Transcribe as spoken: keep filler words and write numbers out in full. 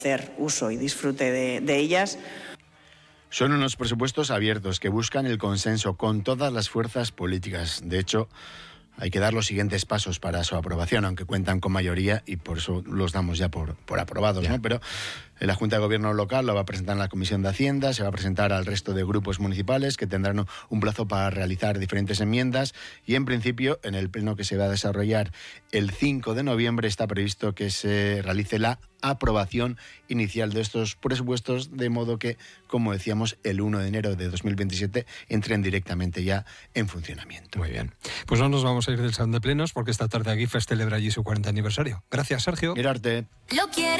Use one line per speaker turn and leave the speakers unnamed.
hacer uso y disfrute de, de ellas.
Son unos presupuestos abiertos que buscan el consenso con todas las fuerzas políticas. De hecho, hay que dar los siguientes pasos para su aprobación, aunque cuentan con mayoría y por eso los damos ya por, por aprobados, ¿no? Pero la Junta de Gobierno local lo va a presentar en la Comisión de Hacienda, se va a presentar al resto de grupos municipales que tendrán un plazo para realizar diferentes enmiendas y en principio en el pleno que se va a desarrollar el cinco de noviembre está previsto que se realice la aprobación inicial de estos presupuestos, de modo que, como decíamos, el uno de enero de dos mil veintisiete entren directamente ya en funcionamiento.
Muy bien. Pues no nos vamos a ir del salón de plenos porque esta tarde Agifes celebra allí su cuarenta aniversario. Gracias, Sergio.
Mirarte.
Lo quiero.